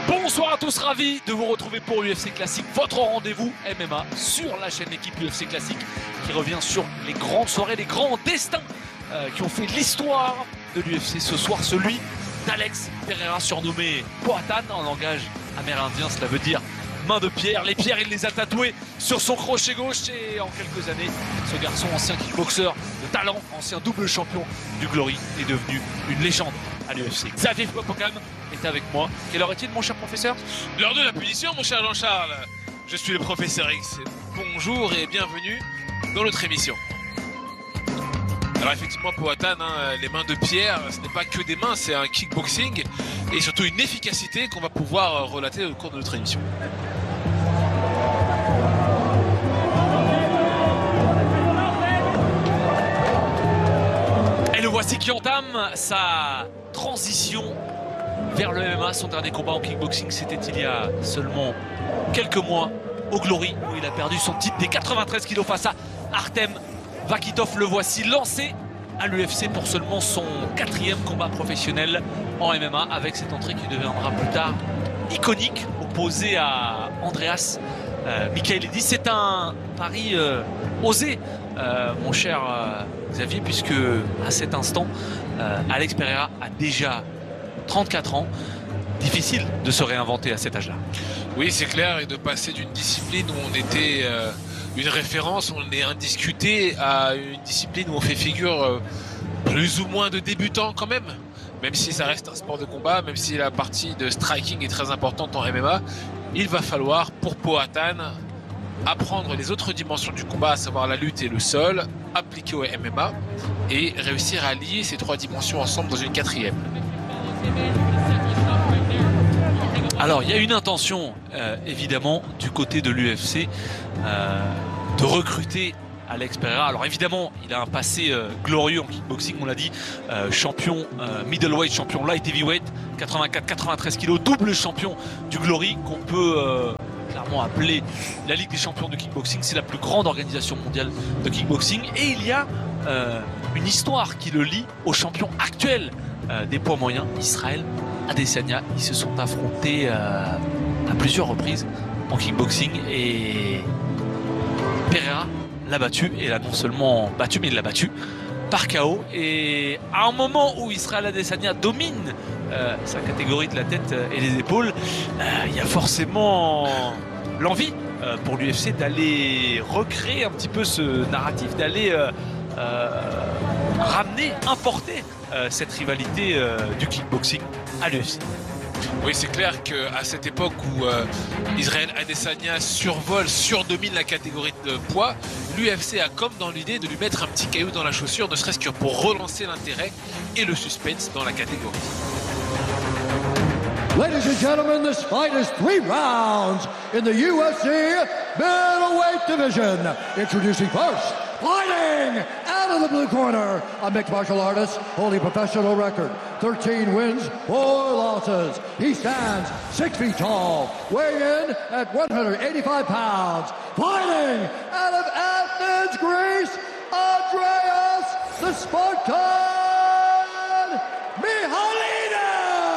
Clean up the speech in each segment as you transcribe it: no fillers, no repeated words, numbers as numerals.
Bonsoir à tous, ravi de vous retrouver pour UFC Classique, votre rendez-vous MMA sur la chaîne Équipe UFC Classique qui revient sur les grandes soirées, les grands destins qui ont fait l'histoire de l'UFC ce soir, celui d'Alex Pereira surnommé Poatan en langage amérindien, cela veut dire main de pierre. Les pierres, il les a tatouées sur son crochet gauche et en quelques années, ce garçon, ancien kickboxer de talent, ancien double champion du Glory, est devenu une légende à l'UFC. Xavier Popocam est avec moi. Quelle heure est-il, mon cher professeur? L'heure de la punition, mon cher Jean-Charles. Je suis le professeur X. Bonjour et bienvenue dans notre émission. Alors effectivement, Poatan, les mains de pierre, ce n'est pas que des mains, c'est un kickboxing et surtout une efficacité qu'on va pouvoir relater au cours de notre émission. Et le voici qui entame sa transition vers le MMA. Son dernier combat en kickboxing, c'était il y a seulement quelques mois au Glory, où il a perdu son titre des 93 kilos face à Artem Vakitov. Le voici lancé à l'UFC pour seulement son 4e combat professionnel en MMA, avec cette entrée qui deviendra plus tard iconique, opposé à Andreas Michailidis. C'est un pari osé, mon cher Xavier, puisque à cet instant, Alex Pereira a déjà 34 ans. Difficile de se réinventer à cet âge-là. Oui, c'est clair, et de passer d'une discipline où on était une référence, on est indiscuté, à une discipline où on fait figure plus ou moins de débutant quand même si ça reste un sport de combat, même si la partie de striking est très importante en MMA, il va falloir pour Poatan apprendre les autres dimensions du combat, à savoir la lutte et le sol, appliquer au MMA et réussir à lier ces trois dimensions ensemble dans une 4e. Alors il y a une intention évidemment du côté de l'UFC de recruter Alex Pereira. Alors évidemment il a un passé glorieux en kickboxing, on l'a dit, champion middleweight, champion light heavyweight, 84-93 kg, double champion du Glory, qu'on peut clairement appeler la Ligue des champions de kickboxing. C'est la plus grande organisation mondiale de kickboxing et il y a une histoire qui le lie au champion actuel des poids moyens, Israël Adesanya. Ils se sont affrontés à plusieurs reprises en kickboxing et Pereira l'a battu, et l'a non seulement battu, mais il l'a battu par KO. Et à un moment où Israël Adesanya domine sa catégorie de la tête et les épaules, il y a forcément l'envie pour l'UFC d'aller recréer un petit peu ce narratif, d'aller ramener, importer cette rivalité du kickboxing à l'UFC. Oui, c'est clair qu'à cette époque où Israël Adesanya surdomine la catégorie de poids, l'UFC a comme dans l'idée de lui mettre un petit caillou dans la chaussure, ne serait-ce que pour relancer l'intérêt et le suspense dans la catégorie. Ladies and gentlemen, this fight is 3 rounds in the UFC middleweight division. Introducing first, fighting out of the blue corner, a mixed martial artist holding professional record, 13 wins, 4 losses. He stands 6 feet tall, weighing in at 185 pounds. Fighting out of Athens, Greece, Andreas the Spartan Michailidis.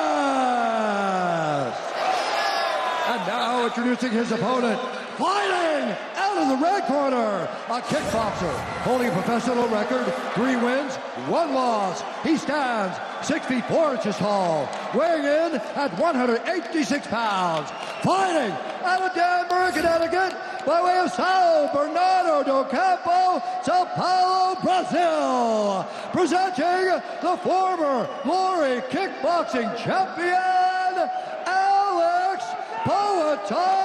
And now introducing his opponent, fighting out of the red corner, a kickboxer holding a professional record, 3 wins, 1 loss. He stands 6 feet 4 inches tall, weighing in at 186 pounds. Fighting out of Danbury, Connecticut, by way of São Bernardo do Campo, Sao Paulo, Brazil. Presenting the former Glory kickboxing champion, Alex Poatan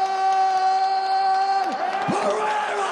Pereira.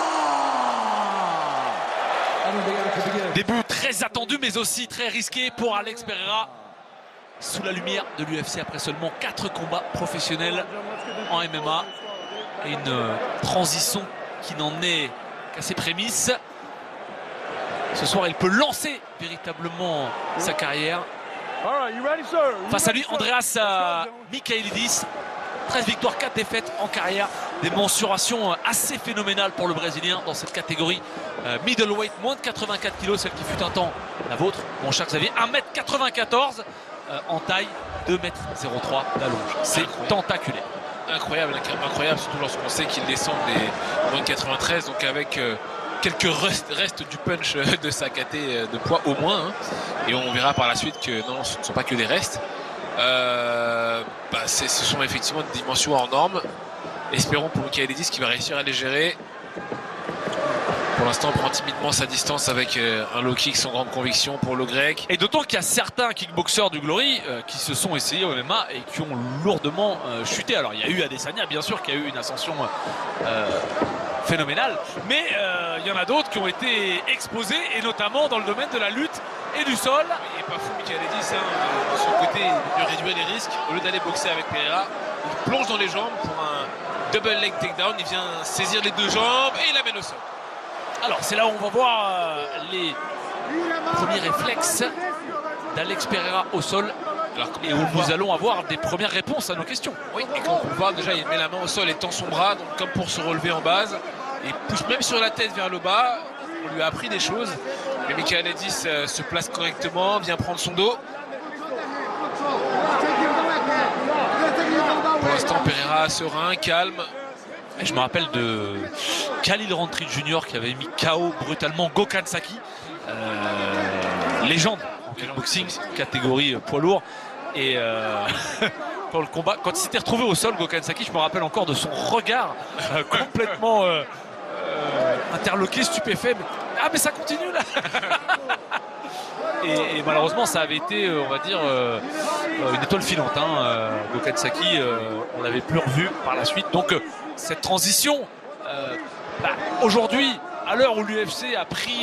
Début très attendu mais aussi très risqué pour Alex Pereira, sous la lumière de l'UFC après seulement 4 combats professionnels en MMA et une transition qui n'en est qu'à ses prémices. Ce soir il peut lancer véritablement sa carrière. Face à lui, Andreas Michailidis, 13 victoires, 4 défaites en carrière. Des mensurations assez phénoménales pour le Brésilien dans cette catégorie middleweight, moins de 84 kg, celle qui fut un temps la vôtre, mon cher Xavier. 1m94, en taille, 2,03 m d'allonge. C'est tentaculaire. Incroyable, surtout lorsqu'on sait qu'il descend des moins de 93, donc avec quelques restes du punch de sa caté de poids au moins. Hein. Et on verra par la suite que non, ce ne sont pas que des restes. Ce sont effectivement des dimensions hors normes. Espérons pour Michailidis qui va réussir à les gérer. Pour l'instant, on prend timidement sa distance avec un low kick sans grande conviction pour le grec. Et d'autant qu'il y a certains kickboxers du Glory qui se sont essayés au MMA et qui ont lourdement chuté. Alors il y a eu Adesanya bien sûr qui a eu une ascension phénoménale, mais il y en a d'autres qui ont été exposés et notamment dans le domaine de la lutte et du sol. Il n'est pas fou Michailidis, de son côté il veut réduire les risques. Au lieu d'aller boxer avec Pereira, il plonge dans les jambes pour un double leg takedown. Il vient saisir les deux jambes et il l'amène au sol. Alors c'est là où on va voir les premiers réflexes d'Alex Pereira au sol et où nous allons avoir des premières réponses à nos questions. Oui, et comme on peut voir déjà il met la main au sol et tend son bras donc comme pour se relever en base et pousse même sur la tête vers le bas. On lui a appris des choses mais Michailidis se place correctement, vient prendre son dos. Pour l'instant Pereira serein, calme. Et je me rappelle de Khalil Rountree Jr. qui avait mis KO brutalement Gokhan Saki, légende en kickboxing, catégorie poids lourd. Et quand le combat, quand il s'était retrouvé au sol, Gokhan Saki, je me rappelle encore de son regard complètement interloqué, stupéfait. Mais ça continue là. Et malheureusement ça avait été on va dire une étoile filante Gokhan Saki on l'avait plus revu par la suite donc cette transition aujourd'hui à l'heure où l'UFC a pris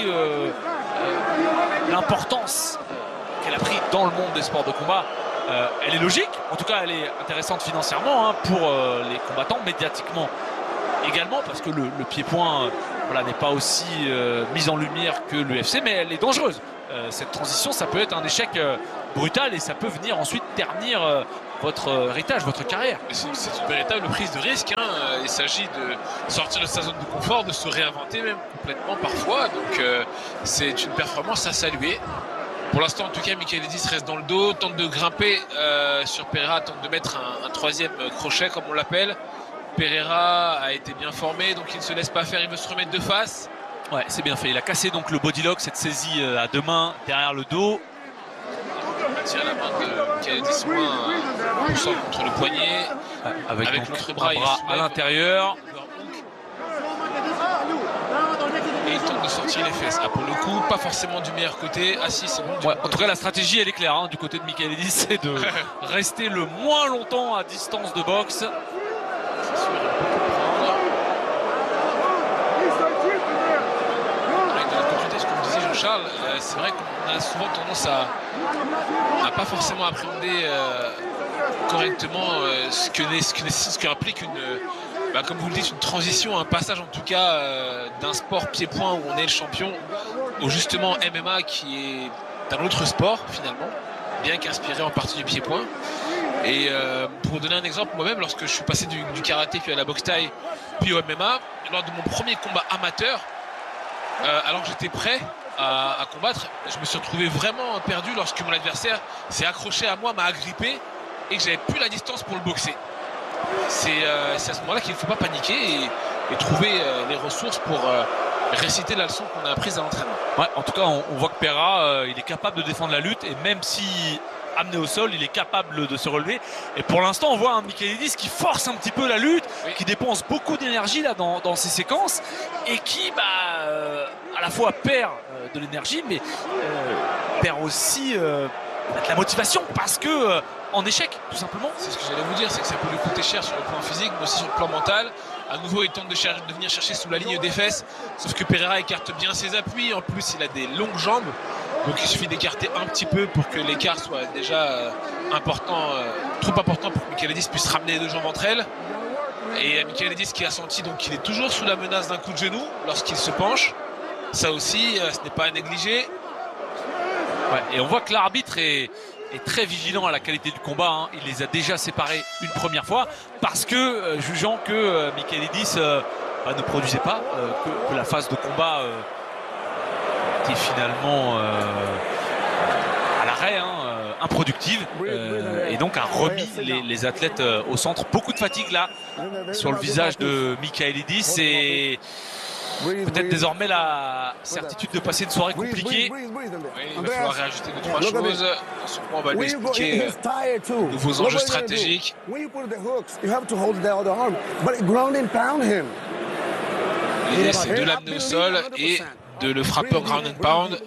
l'importance qu'elle a pris dans le monde des sports de combat elle est logique, en tout cas elle est intéressante financièrement pour les combattants, médiatiquement également parce que le pied-point n'est pas aussi mis en lumière que l'UFC mais elle est dangereuse. Cette transition ça peut être un échec brutal et ça peut venir ensuite ternir votre héritage, votre carrière. C'est une véritable prise de risque il s'agit de sortir de sa zone de confort, de se réinventer même complètement parfois donc c'est une performance à saluer. Pour l'instant en tout cas Michailidis reste dans le dos, tente de grimper sur Pereira, tente de mettre un troisième crochet comme on l'appelle. Pereira a été bien formé donc il ne se laisse pas faire, il veut se remettre de face. Ouais, c'est bien fait. Il a cassé donc le bodylock, cette saisie à deux mains derrière le dos. Il maintient la main de Michailidis moins poussant contre le poignet. Avec l'autre bras, à l'intérieur. Et il tente de sortir les fesses. Pour le coup, pas forcément du meilleur côté. Si, c'est bon. En tout cas, la stratégie, elle est claire du côté de Michailidis, c'est de rester le moins longtemps à distance de boxe. C'est sûr, il peut comprendre. Comme disait Jean-Charles, c'est vrai qu'on a souvent tendance à pas forcément appréhender correctement ce que implique comme vous le dites, une transition, un passage en tout cas d'un sport pied-point où on est le champion au justement MMA qui est un autre sport finalement, bien qu'inspiré en partie du pied-point. Et pour vous donner un exemple, moi-même lorsque je suis passé du karaté puis à la boxe thaï puis au MMA, lors de mon premier combat amateur, alors que j'étais prêt à combattre, je me suis retrouvé vraiment perdu lorsque mon adversaire s'est accroché à moi, m'a agrippé et que j'avais plus la distance pour le boxer. C'est à ce moment-là qu'il ne faut pas paniquer et trouver les ressources pour réciter la leçon qu'on a apprise à l'entraînement. Ouais, en tout cas, on voit que Pereira, il est capable de défendre la lutte et même si amené au sol, il est capable de se relever. Et pour l'instant, on voit un Michailidis qui force un petit peu la lutte, qui dépense beaucoup d'énergie là dans ces séquences et qui, à la fois perd de l'énergie, mais perd aussi de la motivation parce que en échec, tout simplement. C'est ce que j'allais vous dire, c'est que ça peut lui coûter cher sur le plan physique, mais aussi sur le plan mental. À nouveau, il tente de venir chercher sous la ligne des fesses, sauf que Pereira écarte bien ses appuis. En plus, il a des longues jambes, donc il suffit d'écarter un petit peu pour que l'écart soit déjà trop important pour que Michailidis puisse ramener les deux jambes entre elles. Et Michailidis qui a senti donc qu'il est toujours sous la menace d'un coup de genou lorsqu'il se penche. Ça aussi, ce n'est pas à négliger. Ouais, et on voit que l'arbitre est très vigilant à la qualité du combat. Il les a déjà séparés une première fois parce que jugeant que Michailidis ne produisait pas, que la phase de combat était finalement à l'arrêt, improductive et donc a remis les athlètes au centre. Beaucoup de fatigue là sur le visage de Michailidis et peut-être désormais la certitude de passer une soirée compliquée. Oui, il va falloir réajuster 2-3 choses. Ensuite, on va lui expliquer de nouveaux enjeux stratégiques. L'idée, c'est de l'amener au sol et de le frapper en ground and pound.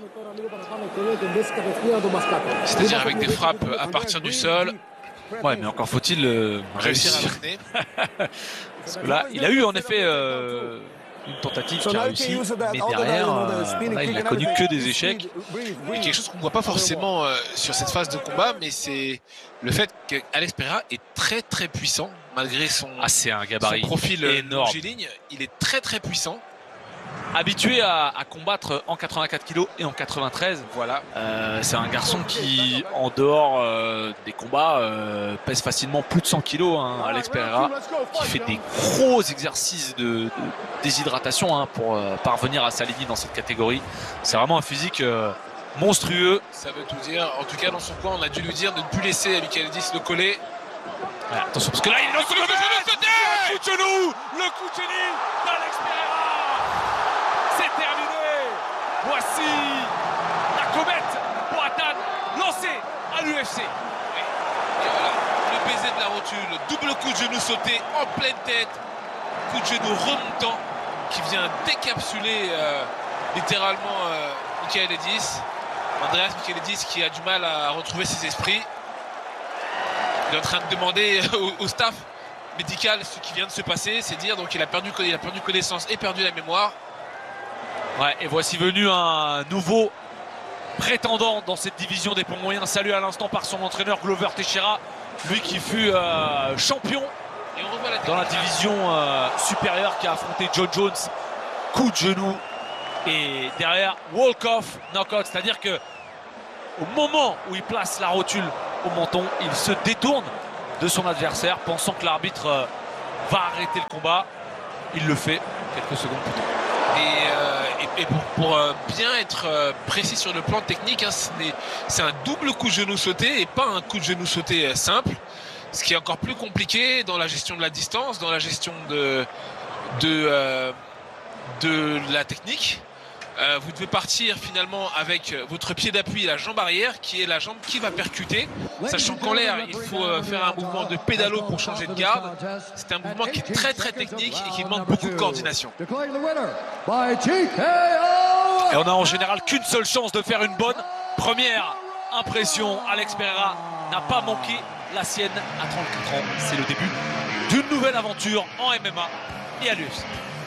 C'est-à-dire avec des frappes à partir du sol. Ouais, mais encore faut-il Réussir à l'amener. Parce que là, il a eu en effet une tentative qui a réussi, mais derrière, là, il n'a connu que des échecs. Et quelque chose qu'on ne voit pas forcément sur cette phase de combat, mais c'est le fait qu'Alex Pereira est très très puissant, malgré son, c'est un gabarit son profil énorme. longiligne. Il est très très puissant. Habitué à combattre en 84 kg et en 93. Voilà. C'est un garçon qui, en dehors des combats, pèse facilement plus de 100 kg. Alex Pereira, qui fait des gros exercices de déshydratation pour parvenir à s'aligner dans cette catégorie. C'est vraiment un physique monstrueux. Ça veut tout dire. En tout cas, dans son coin, on a dû lui dire de ne plus laisser Michailidis le coller. Ouais, attention, parce que là, il lance le coup de genou, le coup de génie d'Alex Pereira. C'est terminé. Voici la comète Boatan lancée à l'UFC. Et voilà, le baiser de la rotule, double coup de genou sauté en pleine tête, coup de genou remontant qui vient décapsuler littéralement Michailidis. Andreas Michailidis qui a du mal à retrouver ses esprits. Il est en train de demander au staff médical ce qui vient de se passer, c'est dire donc il a perdu connaissance et perdu la mémoire. Ouais, et voici venu un nouveau prétendant dans cette division des poids moyens, salué à l'instant par son entraîneur Glover Teixeira, lui qui fut champion Et on revoit dans la division supérieure, qui a affronté John Jones, coup de genou, et derrière walk-off, knockout, c'est-à-dire que au moment où il place la rotule au menton, il se détourne de son adversaire, pensant que l'arbitre va arrêter le combat. Il le fait quelques secondes plus tard. Et pour bien être précis sur le plan technique, c'est un double coup de genou sauté et pas un coup de genou sauté simple, ce qui est encore plus compliqué dans la gestion de la distance, dans la gestion de la technique. Vous devez partir finalement avec votre pied d'appui, la jambe arrière, qui est la jambe qui va percuter, sachant qu'en l'air, il faut faire un mouvement de pédalo pour changer de garde. C'est un mouvement qui est très très technique et qui demande beaucoup de coordination. Et on a en général qu'une seule chance de faire une bonne première impression. Alex Pereira n'a pas manqué la sienne à 34 ans. C'est le début d'une nouvelle aventure en MMA et à l'UFC.